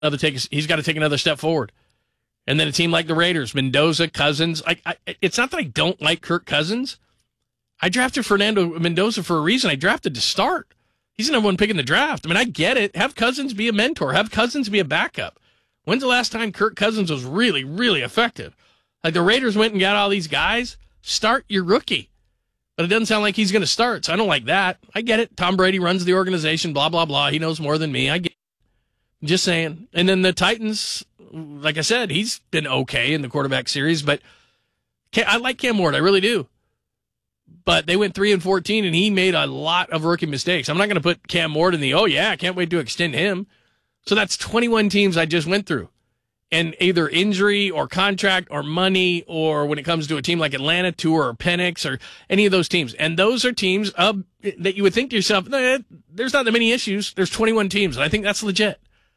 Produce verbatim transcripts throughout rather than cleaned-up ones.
another take. He's got to take another step forward. And then a team like the Raiders, Mendoza, Cousins. I, I, it's not that I don't like Kirk Cousins. I drafted Fernando Mendoza for a reason. I drafted to start. He's the number one pick in the draft. I mean, I get it. Have Cousins be a mentor. Have Cousins be a backup. When's the last time Kirk Cousins was really, really effective? Like the Raiders went and got all these guys. Start your rookie. But it doesn't sound like he's going to start, so I don't like that. I get it. Tom Brady runs the organization, blah, blah, blah. He knows more than me. I get it. Just saying. And then the Titans, like I said, he's been okay in the quarterback series, but I like Cam Ward. I really do. But they went three and fourteen, and he made a lot of rookie mistakes. I'm not going to put Cam Ward in the, oh, yeah, I can't wait to extend him. So that's twenty-one teams I just went through. And either injury or contract or money, or when it comes to a team like Atlanta, Tour or Penix or any of those teams. And those are teams uh, that you would think to yourself, eh, there's not that many issues. There's twenty-one teams. And I think that's legit.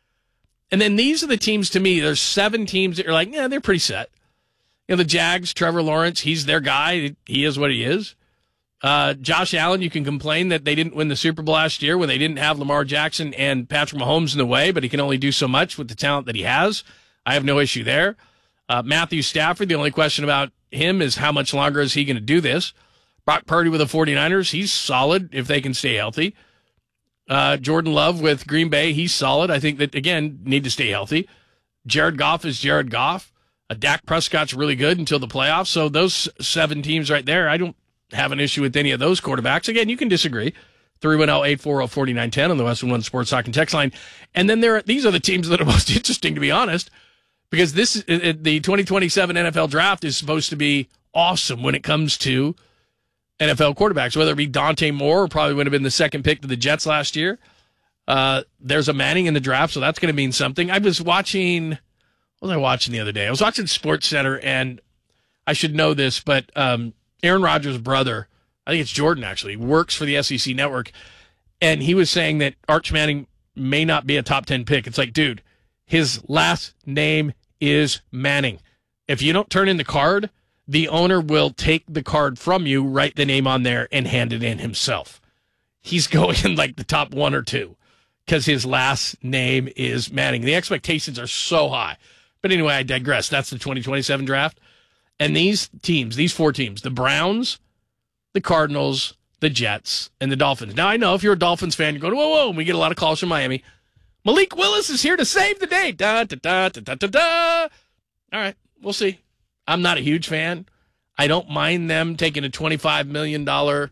And then these are the teams to me. There's seven teams that you're like, yeah, they're pretty set. You know, the Jags, Trevor Lawrence, he's their guy. He is what he is. Uh, Josh Allen, you can complain that they didn't win the Super Bowl last year when they didn't have Lamar Jackson and Patrick Mahomes in the way, but he can only do so much with the talent that he has. I have no issue there. Uh, Matthew Stafford, the only question about him is how much longer is he going to do this? Brock Purdy with the 49ers, he's solid if they can stay healthy. Uh, Jordan Love with Green Bay, he's solid. I think that, again, need to stay healthy. Jared Goff is Jared Goff. Uh, Dak Prescott's really good until the playoffs. So those seven teams right there, I don't have an issue with any of those quarterbacks. Again, you can disagree. three one zero, eight four zero, four nine one zero on the Western One Sports Talk and Text line. And then there are, these are the teams that are most interesting, to be honest, because this the twenty twenty-seven N F L draft is supposed to be awesome when it comes to N F L quarterbacks, whether it be Dante Moore, probably would have been the second pick to the Jets last year. Uh, there's a Manning in the draft, so that's going to mean something. I was watching, what was I watching the other day? I was watching Sports Center, and I should know this, but um, Aaron Rodgers' brother, I think it's Jordan actually, works for the S E C network, and he was saying that Arch Manning may not be a top ten pick. It's like, dude, his last name is Manning. If you don't turn in the card, the owner will take the card from you, write the name on there, and hand it in himself. He's going in like the top one or two because his last name is Manning. The expectations are so high. But anyway, I digress. That's the twenty twenty-seven draft. And these teams, these four teams, the Browns, the Cardinals, the Jets, and the Dolphins. Now, I know if you're a Dolphins fan, you're going, whoa, whoa, and we get a lot of calls from Miami. Malik Willis is here to save the day. Da, da, da, da, da, da, da. All right, we'll see. I'm not a huge fan. I don't mind them taking a twenty-five million dollars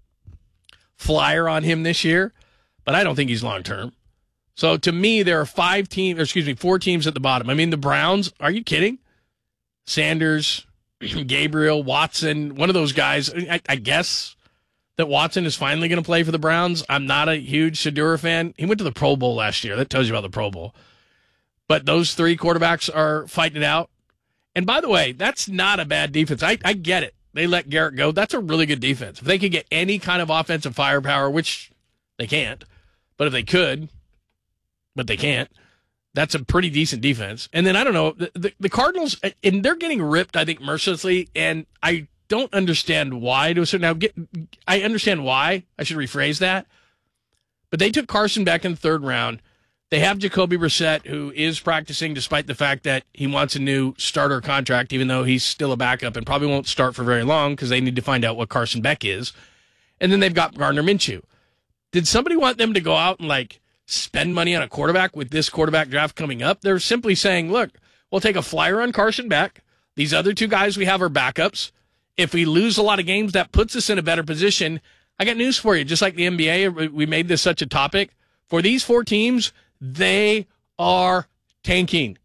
flyer on him this year, but I don't think he's long-term. So to me, there are five teams, or excuse me, four teams at the bottom. I mean, the Browns, are you kidding? Sanders, Gabriel, Watson, one of those guys. I, I guess that Watson is finally going to play for the Browns. I'm not a huge Shedeur fan. He went to the Pro Bowl last year. That tells you about the Pro Bowl. But those three quarterbacks are fighting it out. And by the way, that's not a bad defense. I, I get it. They let Garrett go. That's a really good defense. If they could get any kind of offensive firepower, which they can't, but if they could, but they can't, that's a pretty decent defense. And then, I don't know, the, the, the Cardinals, and they're getting ripped, I think, mercilessly, and I don't understand why. To a certain, now, get, I understand why. I should rephrase that. But they took Carson back in the third round. They have Jacoby Brissett, who is practicing despite the fact that he wants a new starter contract, even though he's still a backup and probably won't start for very long because they need to find out what Carson Beck is. And then they've got Gardner Minshew. Did somebody want them to go out and, like, spend money on a quarterback with this quarterback draft coming up? They're simply saying, look, we'll take a flyer on Carson Beck. These other two guys we have are backups. If we lose a lot of games, that puts us in a better position. I got news for you. Just like the N B A, we made this such a topic. For these four teams, they are tanking.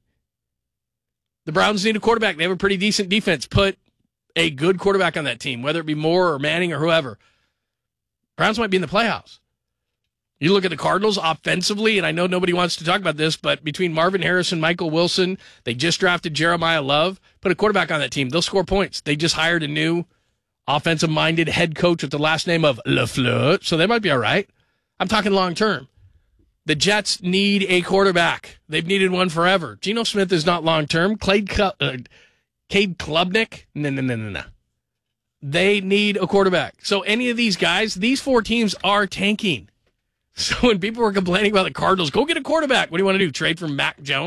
The Browns need a quarterback. They have a pretty decent defense. Put a good quarterback on that team, whether it be Moore or Manning or whoever. Browns might be in the playoffs. You look at the Cardinals offensively, and I know nobody wants to talk about this, but between Marvin Harrison, Michael Wilson, they just drafted Jeremiah Love. Put a quarterback on that team. They'll score points. They just hired a new offensive-minded head coach with the last name of LaFleur, so they might be all right. I'm talking long-term. The Jets need a quarterback. They've needed one forever. Geno Smith is not long-term. Cade, uh, Cade Klubnik, no, no, no, no, no. They need a quarterback. So any of these guys, these four teams are tanking. So when people were complaining about the Cardinals, go get a quarterback. What do you want to do? Trade for Mac Jones?